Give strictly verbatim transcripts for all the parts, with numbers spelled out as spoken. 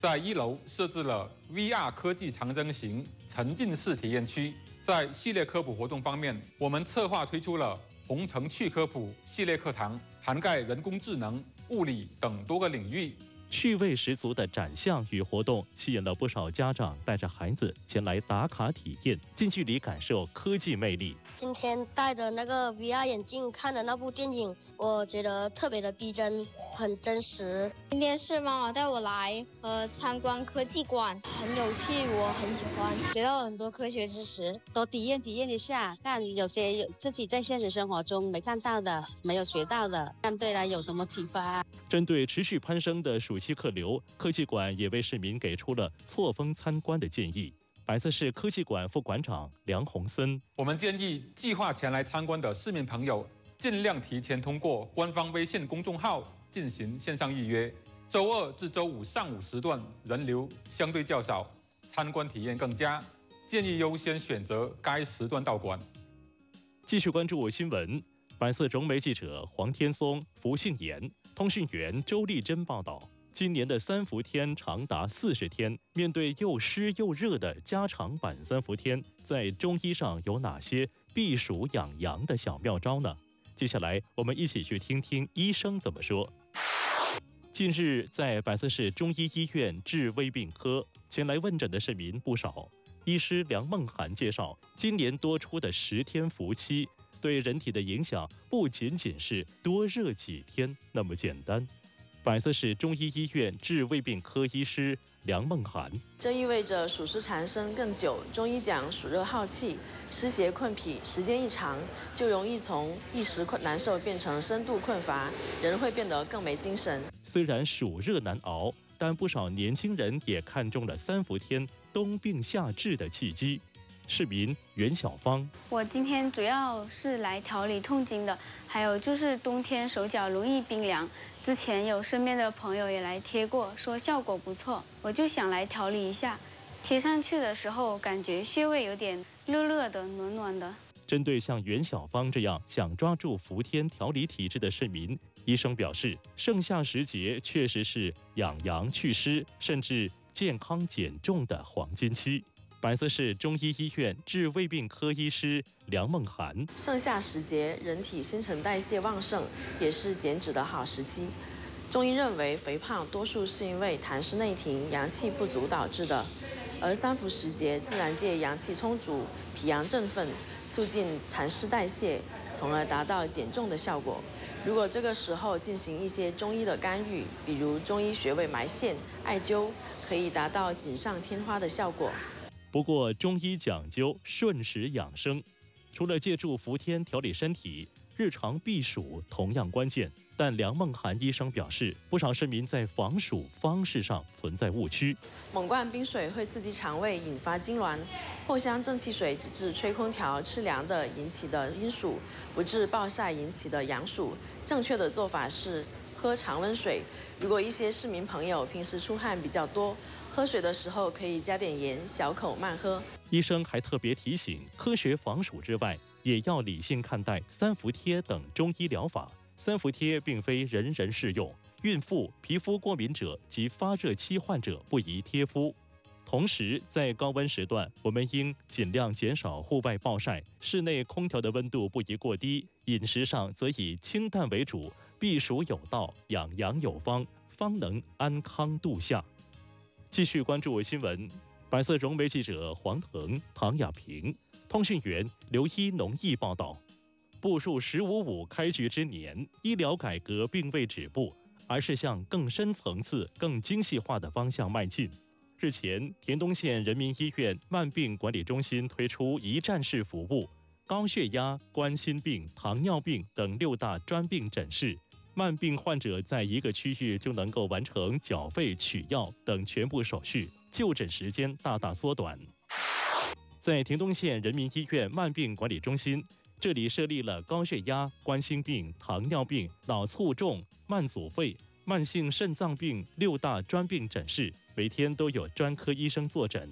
在一楼设置了 V R 科技长征型沉浸式体验区。在系列科普活动方面，我们策划推出了红橙趣科普系列课堂，涵盖人工智能、物理等多个领域。 趣味十足的展项与活动吸引了不少家长带着孩子前来打卡体验，近距离感受科技魅力。 今天戴的那个 V R 眼镜看的那部电影，我觉得特别的逼真，很真实。 今天是妈妈带我来呃参观科技馆，很有趣，我很喜欢，学到了很多科学知识， 多体验体验一下，看有些自己在现实生活中没看到的，没有学到的，看对了有什么启发。 针对持续攀升的暑期客流，科技馆也为市民给出了错峰参观的建议。白色市科技馆副馆长梁洪森， 我们建议计划前来参观的市民朋友，尽量提前通过官方微信公众号进行线上预约。周二至周五上午时段人流相对较少，参观体验更佳，建议优先选择该时段到馆。 继续关注新闻，白色融媒记者黄天松、福信言。通讯员周丽珍报道，今年的三伏天长达四十天，面对又湿又热的加长版三伏天，在中医上有哪些避暑养阳的小妙招呢？接下来我们一起去听听医生怎么说。近日，在百色市中医医院治胃病科前来问诊的市民不少，医师梁梦涵介绍，今年多出的十天伏期对人体的影响不仅仅是多热几天那么简单。百色市中医医院治胃病科医师梁梦涵， 这意味着暑湿缠身更久。中医讲暑热耗气，湿邪困脾，时间一长，就容易从一时困难受变成深度困乏，人会变得更没精神。 虽然暑热难熬，但不少年轻人也看中了三伏天冬病夏治的契机。市民袁小芳， 我今天主要是来调理痛经的，还有就是冬天手脚容易冰凉，之前有身边的朋友也来贴过，说效果不错，我就想来调理一下。贴上去的时候，感觉穴位有点热热的、暖暖的。 针对像袁小芳这样想抓住伏天调理体质的市民，医生表示，盛夏时节确实是养阳祛湿，甚至健康减重的黄金期。百色市中医医院治胃病科医师梁梦涵， 盛夏时节，人体新陈代谢旺盛，也是减脂的好时期。中医认为，肥胖多数是因为痰湿内停、阳气不足导致的，而三伏时节，自然界阳气充足，脾阳振奋，促进痰湿代谢，从而达到减重的效果。如果这个时候进行一些中医的干预，比如中医穴位埋线、艾灸，可以达到锦上添花的效果。 不过，中医讲究顺时养生，除了借助伏天调理身体，日常避暑同样关键。但梁梦涵医生表示，不少市民在防暑方式上存在误区。 猛灌冰水会刺激肠胃，引发痉挛；藿香正气水只治吹空调、吃凉的引起的阴暑，不治暴晒引起的阳暑。正确的做法是喝常温水。如果一些市民朋友平时出汗比较多，喝水的时候可以加点盐，小口慢喝。 医生还特别提醒，科学防暑之外，也要理性看待三伏贴等中医疗法。三伏贴并非人人适用，孕妇、皮肤过敏者及发热期患者不宜贴敷。同时，在高温时段，我们应尽量减少户外暴晒，室内空调的温度不宜过低。饮食上则以清淡为主，避暑有道，养阳有方，方能安康度夏。继续关注新闻，白色融媒记者黄腾、唐雅萍，通讯员刘一农毅报道。步入“十五五”开局之年，医疗改革并未止步，而是向更深层次、更精细化的方向迈进。日前，田东县人民医院慢病管理中心推出一站式服务，高血压、冠心病、糖尿病等六大专病诊室，慢病患者在一个区域就能够完成缴费、取药等全部手续，就诊时间大大缩短。在田东县人民医院慢病管理中心，这里设立了高血压、冠心病、糖尿病、脑卒中、慢阻肺、慢性肾脏病六大专病诊室，每天都有专科医生坐诊。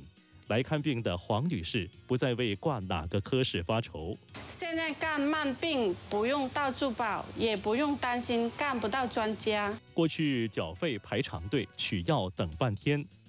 来看病的黄女士不再为挂哪个科室发愁。 现在干慢病不用到处跑，也不用担心干不到专家。 过去缴费排长队、取药等半天，